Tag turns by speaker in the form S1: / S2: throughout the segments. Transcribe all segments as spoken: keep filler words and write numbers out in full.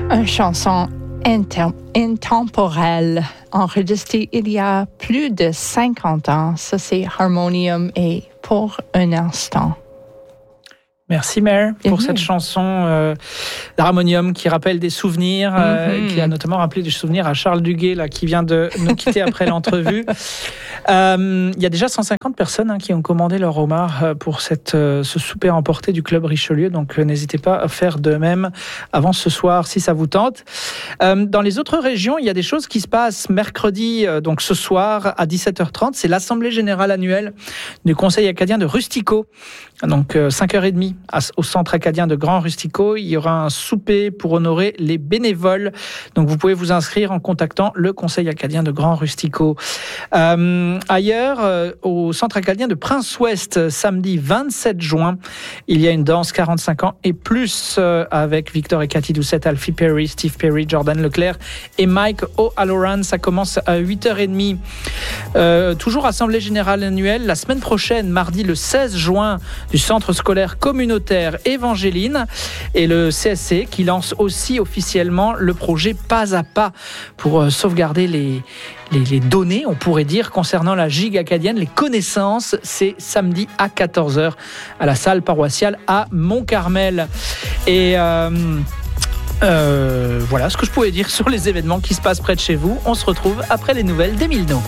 S1: Une chanson inter- intemporelle, enregistrée il y a plus de cinquante ans. Ça, c'est Harmonium et Pour un instant.
S2: Merci Mère pour
S1: Mm-hmm.
S2: cette chanson euh, d'Harmonium qui rappelle des souvenirs, euh,
S1: Mm-hmm.
S2: qui a notamment rappelé des souvenirs à Charles Duguay là, qui vient de nous quitter après l'entrevue. Euh, il y a déjà cent cinquante personnes hein, qui ont commandé leur homard pour cette, euh, ce souper emporté du Club Richelieu, donc euh, n'hésitez pas à faire de même avant ce soir si ça vous tente. Euh, dans les autres régions, il y a des choses qui se passent mercredi, euh, donc ce soir à dix-sept heures trente, c'est l'Assemblée Générale Annuelle du Conseil Acadien de Rustico, donc euh, cinq heures trente au Centre Acadien de Grand Rustico. Il y aura un souper pour honorer les bénévoles. Donc, vous pouvez vous inscrire en contactant le Conseil Acadien de Grand Rustico. Euh, ailleurs, euh, au Centre Acadien de Prince-Ouest, samedi vingt-sept juin, il y a une danse quarante-cinq ans et plus euh, avec Victor et Cathy Doucette, Alfie Perry, Steve Perry, Jordan Leclerc et Mike O'Halloran. Ça commence à huit heures trente. Euh, toujours Assemblée Générale Annuelle. La semaine prochaine, mardi le seize juin, du Centre Scolaire Communautaire Évangéline et le C S C qui lance aussi officiellement le projet Pas à Pas pour euh, sauvegarder les, les, les données, on pourrait dire, concernant la gigue acadienne, les connaissances. C'est samedi à quatorze heures à la salle paroissiale à Mont-Carmel. Et... Euh, Euh, voilà ce que je pouvais dire sur les événements qui se passent près de chez vous. On se retrouve après les nouvelles d'Émile No.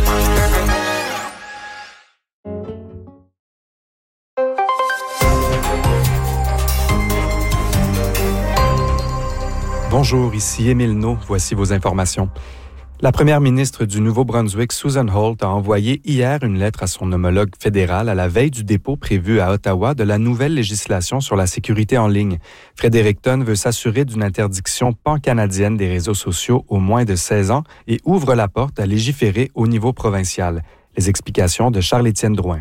S3: Bonjour, ici Émile No. Voici vos informations. La première ministre du Nouveau-Brunswick, Susan Holt, a envoyé hier une lettre à son homologue fédéral à la veille du dépôt prévu à Ottawa de la nouvelle législation sur la sécurité en ligne. Fredericton veut s'assurer d'une interdiction pan-canadienne des réseaux sociaux aux moins de seize ans et ouvre la porte à légiférer au niveau provincial. Les explications de Charles-Étienne Drouin.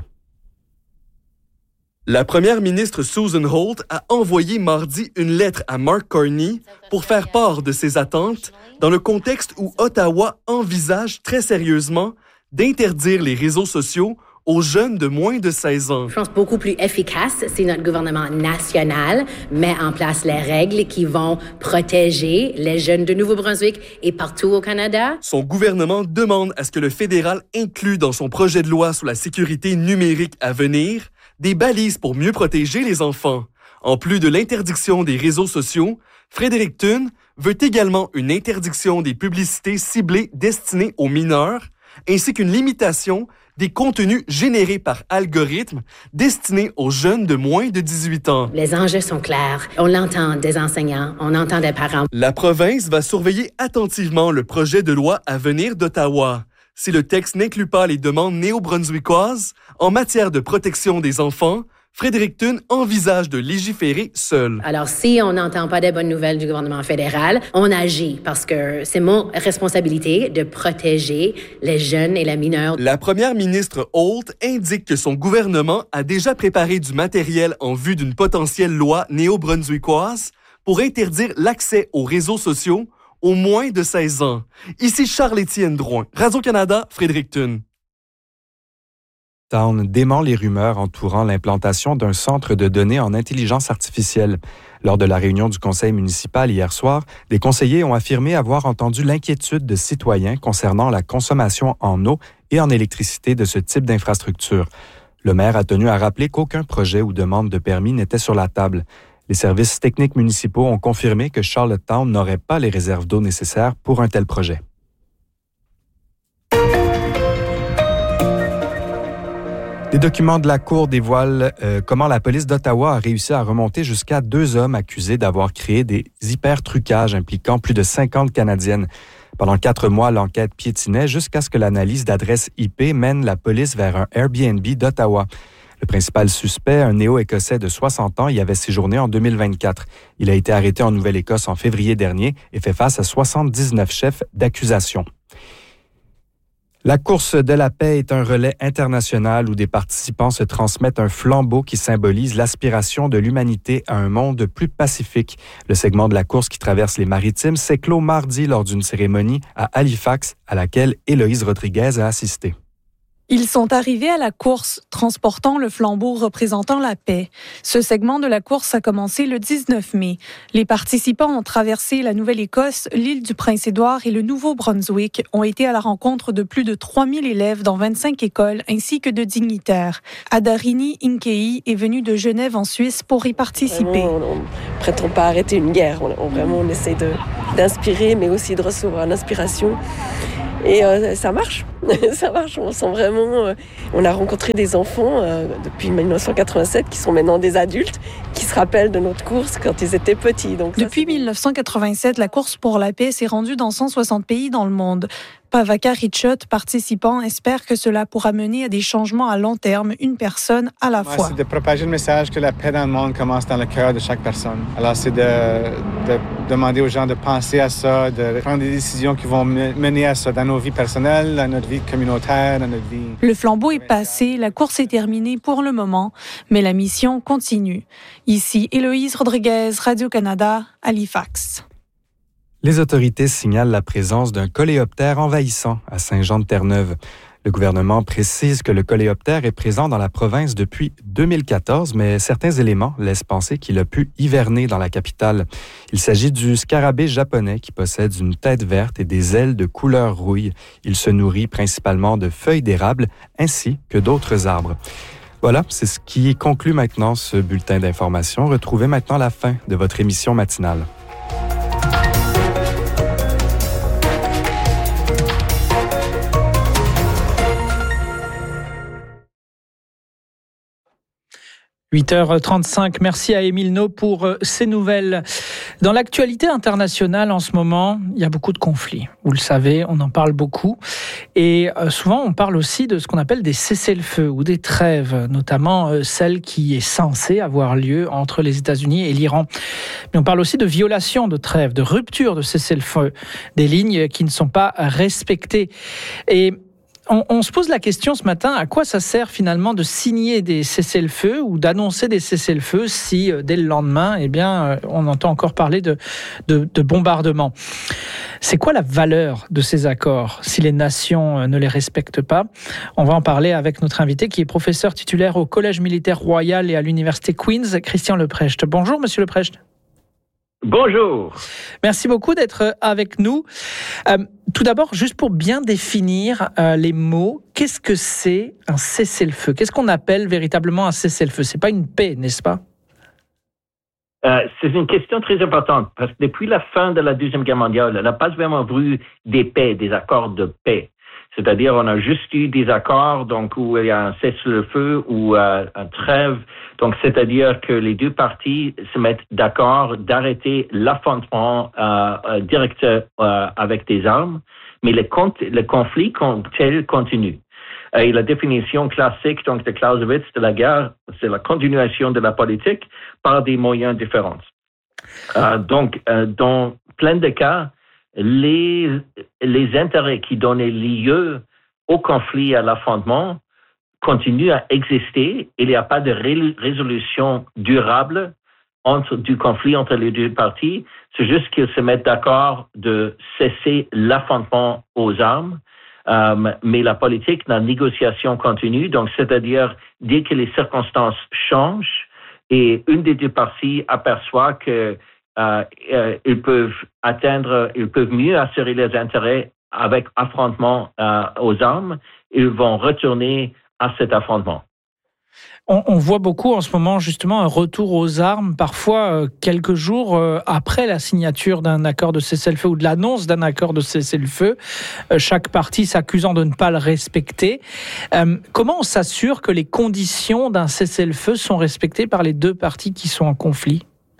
S4: La première ministre Susan Holt a envoyé mardi une lettre à Mark Carney pour faire part de ses attentes dans le contexte où Ottawa envisage très sérieusement d'interdire les réseaux sociaux aux jeunes de moins de seize ans.
S5: Je pense beaucoup plus efficace si notre gouvernement national met en place les règles qui vont protéger les jeunes de Nouveau-Brunswick et partout au Canada.
S4: Son gouvernement demande à ce que le fédéral inclue dans son projet de loi sur la sécurité numérique à venir des balises pour mieux protéger les enfants. En plus de l'interdiction des réseaux sociaux, Fredericton veut également une interdiction des publicités ciblées destinées aux mineurs, ainsi qu'une limitation des contenus générés par algorithme destinés aux jeunes de moins de dix-huit ans.
S5: Les enjeux sont clairs. On l'entend des enseignants, on entend des parents.
S4: La province va surveiller attentivement le projet de loi à venir d'Ottawa. Si le texte n'inclut pas les demandes néo-brunswickoises en matière de protection des enfants, Fredericton envisage de légiférer seul.
S5: Alors, si on n'entend pas des bonnes nouvelles du gouvernement fédéral, on agit parce que c'est mon responsabilité de protéger les jeunes et les mineurs.
S4: La première ministre Holt indique que son gouvernement a déjà préparé du matériel en vue d'une potentielle loi néo-brunswickoise pour interdire l'accès aux réseaux sociaux aux moins de seize ans. Ici Charles-Étienne Drouin, Radio-Canada, Fredericton.
S3: Town dément les rumeurs entourant l'implantation d'un centre de données en intelligence artificielle. Lors de la réunion du conseil municipal hier soir, des conseillers ont affirmé avoir entendu l'inquiétude de citoyens concernant la consommation en eau et en électricité de ce type d'infrastructure. Le maire a tenu à rappeler qu'aucun projet ou demande de permis n'était sur la table. Les services techniques municipaux ont confirmé que Charlottetown n'aurait pas les réserves d'eau nécessaires pour un tel projet. Des documents de la Cour dévoilent euh, comment la police d'Ottawa a réussi à remonter jusqu'à deux hommes accusés d'avoir créé des hyper-trucages impliquant plus de cinquante Canadiennes. Pendant quatre mois, l'enquête piétinait jusqu'à ce que l'analyse d'adresse I P mène la police vers un Airbnb d'Ottawa. Le principal suspect, un néo-écossais de soixante ans, y avait séjourné en deux mille vingt-quatre. Il a été arrêté en Nouvelle-Écosse en février dernier et fait face à soixante-dix-neuf chefs d'accusation. La course de la paix est un relais international où des participants se transmettent un flambeau qui symbolise l'aspiration de l'humanité à un monde plus pacifique. Le segment de la course qui traverse les maritimes s'est clos mardi lors d'une cérémonie à Halifax à laquelle Héloïse Rodriguez a assisté.
S6: Ils sont arrivés à la course, transportant le flambeau représentant la paix. Ce segment de la course a commencé le dix-neuf mai. Les participants ont traversé la Nouvelle-Écosse, l'île du Prince-Édouard et le Nouveau-Brunswick, ont été à la rencontre de plus de trois mille élèves dans vingt-cinq écoles ainsi que de dignitaires. Adarini Inkei est venue de Genève en Suisse pour y participer.
S7: Vraiment, on ne prétend pas arrêter une guerre. On, on, vraiment, on essaie de, d'inspirer, mais aussi de recevoir l'inspiration. Et euh, ça marche, ça marche, on sent vraiment... Euh, on a rencontré des enfants euh, depuis dix-neuf cent quatre-vingt-sept qui sont maintenant des adultes, qui se rappellent de notre course quand ils étaient petits. Donc ça,
S6: depuis dix-neuf cent quatre-vingt-sept, la course pour la paix s'est rendue dans cent soixante pays dans le monde. Pavaka Richot, participant, espère que cela pourra mener à des changements à long terme, une personne à la fois.
S8: C'est de propager le message que la paix dans le monde commence dans le cœur de chaque personne. Alors c'est de, de demander aux gens de penser à ça, de prendre des décisions qui vont mener à ça dans nos vies personnelles, dans notre vie communautaire, dans notre vie...
S6: Le flambeau est passé, la course est terminée pour le moment, mais la mission continue. Ici, Héloïse Rodriguez, Radio-Canada, Halifax.
S3: Les autorités signalent la présence d'un coléoptère envahissant à Saint-Jean-de-Terre-Neuve. Le gouvernement précise que le coléoptère est présent dans la province depuis deux mille quatorze, mais certains éléments laissent penser qu'il a pu hiverner dans la capitale. Il s'agit du scarabée japonais qui possède une tête verte et des ailes de couleur rouille. Il se nourrit principalement de feuilles d'érable ainsi que d'autres arbres. Voilà, c'est ce qui conclut maintenant ce bulletin d'information. Retrouvez maintenant la fin de votre émission matinale.
S2: huit heures trente-cinq, merci à Émile No pour ces nouvelles. Dans l'actualité internationale en ce moment, il y a beaucoup de conflits. Vous le savez, on en parle beaucoup. Et souvent, on parle aussi de ce qu'on appelle des cessez-le-feu ou des trêves, notamment celle qui est censée avoir lieu entre les États-Unis et l'Iran. Mais on parle aussi de violations de trêves, de ruptures de cessez-le-feu, des lignes qui ne sont pas respectées. Et On, on se pose la question ce matin, à quoi ça sert finalement de signer des cessez-le-feu ou d'annoncer des cessez-le-feu si euh, dès le lendemain, eh bien, euh, on entend encore parler de, de, de bombardements. C'est quoi la valeur de ces accords si les nations euh, ne les respectent pas? On va en parler avec notre invité qui est professeur titulaire au Collège militaire royal et à l'université Queen's, Christian Leprecht. Bonjour Monsieur Leprecht.
S9: Bonjour.
S2: Merci beaucoup d'être avec nous. Euh, tout d'abord, juste pour bien définir euh, les mots, qu'est-ce que c'est un cessez-le-feu? Qu'est-ce qu'on appelle véritablement un cessez-le-feu? C'est pas une paix, n'est-ce pas?
S9: Euh, c'est une question très importante parce que depuis la fin de la Deuxième Guerre mondiale, on n'a pas vraiment vu des paix, des accords de paix. C'est-à-dire, on a juste eu des accords, donc où il y a un cessez-le-feu ou euh, un trêve. Donc, c'est-à-dire que les deux parties se mettent d'accord d'arrêter l'affrontement euh, euh, direct euh, avec des armes, mais le, con- le conflit tel continue. Et la définition classique donc de Clausewitz de la guerre, c'est la continuation de la politique par des moyens différents. Euh, donc, euh, dans plein de cas, Les, les intérêts qui donnaient lieu au conflit, à l'affrontement, continuent à exister. Il n'y a pas de ré- résolution durable entre, du conflit entre les deux parties. C'est juste qu'ils se mettent d'accord de cesser l'affrontement aux armes. Euh, mais la politique, la négociation continue. Donc, c'est-à-dire, dès que les circonstances changent et une des deux parties aperçoit que Euh, euh, ils peuvent atteindre, ils peuvent mieux assurer leurs intérêts avec affrontement euh, aux armes, ils vont retourner à cet affrontement.
S2: On, on voit beaucoup en ce moment justement un retour aux armes, parfois euh, quelques jours euh, après la signature d'un accord de cessez-le-feu ou de l'annonce d'un accord de cessez-le-feu, euh, chaque partie s'accusant de ne pas le respecter. Euh, comment on s'assure que les conditions d'un cessez-le-feu sont respectées par les deux parties qui sont en conflit?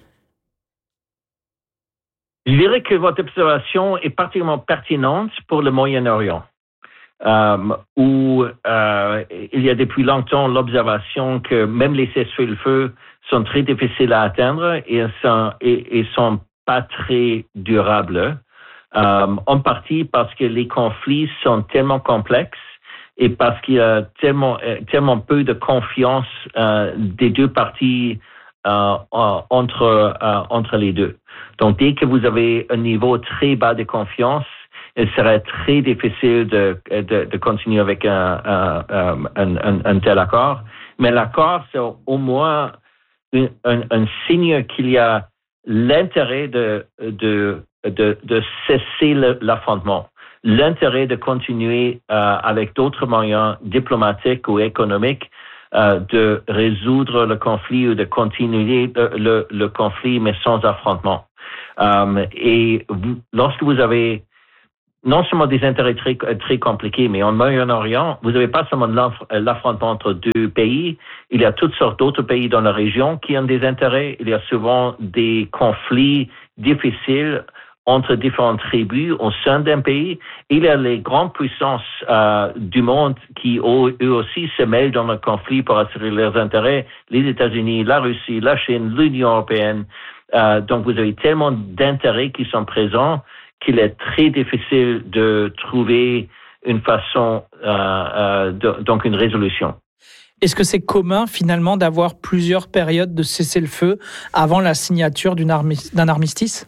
S9: Je dirais que votre observation est particulièrement pertinente pour le Moyen-Orient, euh, où euh, il y a depuis longtemps l'observation que même les cessez-le-feu sont très difficiles à atteindre et sont, et, et sont pas très durables, euh, en partie parce que les conflits sont tellement complexes et parce qu'il y a tellement, tellement peu de confiance euh, des deux parties euh, entre, euh, entre les deux. Donc, dès que vous avez un niveau très bas de confiance, il serait très difficile de, de, de continuer avec un, un, un, un, un tel accord. Mais l'accord, c'est au moins un, un, un signe qu'il y a l'intérêt de, de, de, de cesser le, l'affrontement, l'intérêt de continuer euh, avec d'autres moyens diplomatiques ou économiques euh, de résoudre le conflit ou de continuer le, le, le conflit, mais sans affrontement. Euh, et vous, lorsque vous avez non seulement des intérêts très, très compliqués, mais en Moyen-Orient, vous n'avez pas seulement l'affrontement entre deux pays, il y a toutes sortes d'autres pays dans la région qui ont des intérêts, il y a souvent des conflits difficiles entre différentes tribus au sein d'un pays. Il y a les grandes puissances euh, du monde qui, eux aussi, se mêlent dans le conflit pour assurer leurs intérêts, les États-Unis, la Russie, la Chine, l'Union européenne. Euh, donc, vous avez tellement d'intérêts qui sont présents qu'il est très difficile de trouver une façon, euh, euh, de, donc une résolution.
S2: Est-ce que c'est commun finalement d'avoir plusieurs périodes de cessez-le-feu avant la signature d'une armi- d'un armistice?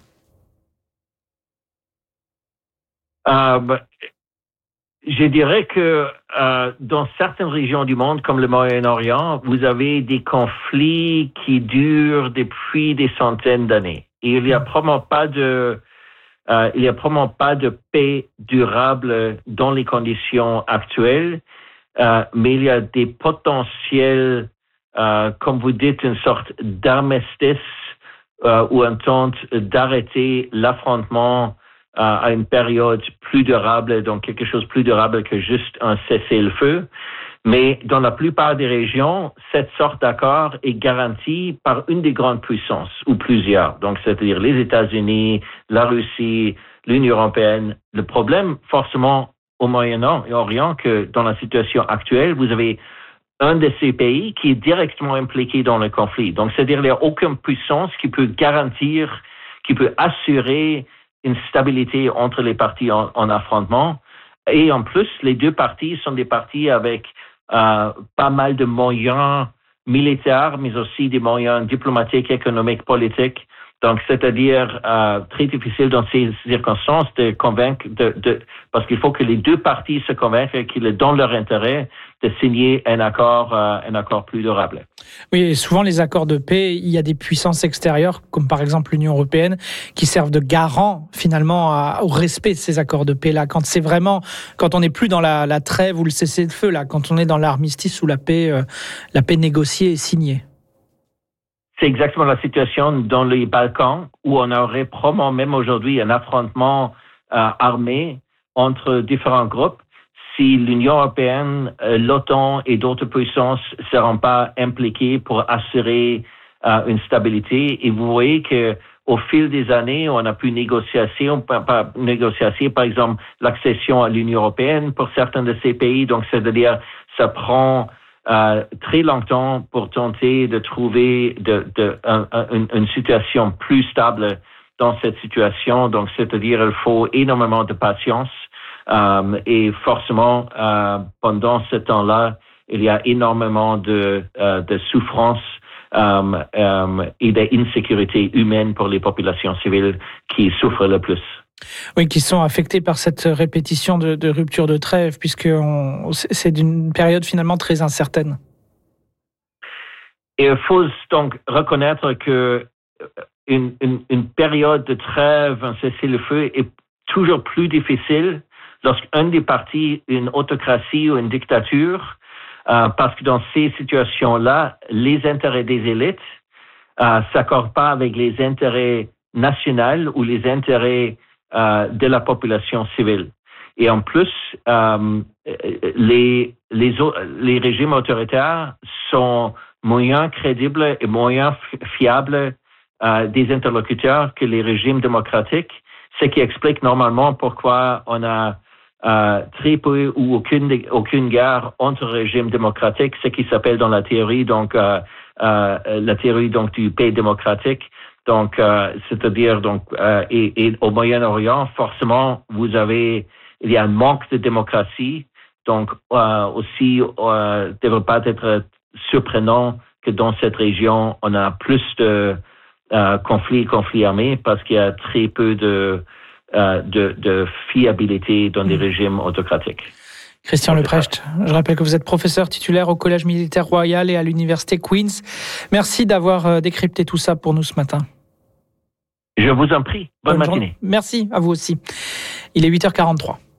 S9: euh, bah, Je dirais que euh, dans certaines régions du monde, comme le Moyen-Orient, vous avez des conflits qui durent depuis des centaines d'années. Et il n'y a probablement pas de Euh, il n'y a probablement pas de paix durable dans les conditions actuelles, euh, mais il y a des potentiels, euh, comme vous dites, une sorte d'armistice euh, ou une tente d'arrêter l'affrontement euh, à une période plus durable, donc quelque chose de plus durable que juste un cessez-le-feu. Mais dans la plupart des régions, cette sorte d'accord est garantie par une des grandes puissances, ou plusieurs. Donc, c'est-à-dire les États-Unis, la Russie, l'Union européenne. Le problème, forcément, au Moyen-Orient, que dans la situation actuelle, vous avez un de ces pays qui est directement impliqué dans le conflit. Donc, c'est-à-dire qu'il n'y a aucune puissance qui peut garantir, qui peut assurer une stabilité entre les parties en, en affrontement. Et en plus, les deux parties sont des parties avec Euh, pas mal de moyens militaires, mais aussi des moyens diplomatiques, économiques, politiques. Donc, c'est-à-dire euh, très difficile dans ces circonstances de convaincre, de, de, parce qu'il faut que les deux parties se convainquent qu'il est dans leur intérêt de signer un accord, euh, un accord plus durable.
S2: Oui, et souvent les accords de paix, il y a des puissances extérieures, comme par exemple l'Union européenne, qui servent de garant finalement à, au respect de ces accords de paix-là. Quand c'est vraiment, quand on n'est plus dans la, la trêve ou le cessez-le-feu, là, quand on est dans l'armistice ou la paix, euh, la paix négociée et signée.
S9: C'est exactement la situation dans les Balkans, où on aurait probablement même aujourd'hui un affrontement euh, armé entre différents groupes si l'Union européenne, euh, l'OTAN et d'autres puissances ne seront pas impliquées pour assurer euh, une stabilité. Et vous voyez que au fil des années, on a pu négocier, on peut pas négocier, par exemple, l'accession à l'Union européenne pour certains de ces pays. Donc, c'est-à-dire, ça prend Euh, très longtemps pour tenter de trouver de, de, un, un, une situation plus stable dans cette situation. Donc, c'est-à-dire, il faut énormément de patience euh, et forcément, euh, pendant ce temps-là, il y a énormément de, euh, de souffrance euh, euh, et d'insécurité humaine pour les populations civiles qui souffrent le plus.
S2: Oui, qui sont affectés par cette répétition de, de rupture de trêve, puisque on, c'est d'une période finalement très incertaine.
S9: Et il faut donc reconnaître que une, une, une période de trêve, un cessez-le-feu est toujours plus difficile lorsqu'un des partis, une autocratie ou une dictature, euh, parce que dans ces situations-là, les intérêts des élites euh, s'accordent pas avec les intérêts nationaux ou les intérêts Euh, de la population civile. Et en plus, euh, les, les, les régimes autoritaires sont moins crédibles et moins fiables euh, des interlocuteurs que les régimes démocratiques, ce qui explique normalement pourquoi on a euh, très peu ou aucune, aucune guerre entre régimes démocratiques, ce qui s'appelle dans la théorie, donc, euh, euh, la théorie donc, du pays démocratique. Donc, euh, c'est-à-dire, donc, euh, et, et au Moyen-Orient, forcément, vous avez, il y a un manque de démocratie. Donc, euh, aussi, euh, devrait pas être surprenant que dans cette région, on a plus de euh, conflits, conflits armés, parce qu'il y a très peu de euh, de, de fiabilité dans des régimes autocratiques.
S2: Christian Leprecht, je rappelle que vous êtes professeur titulaire au Collège militaire royal et à l'Université Queen's. Merci d'avoir décrypté tout ça pour nous ce matin.
S9: Je vous en prie. Bonne, Bonne matinée.
S2: Journée. Merci à vous aussi. Il est huit heures quarante-trois.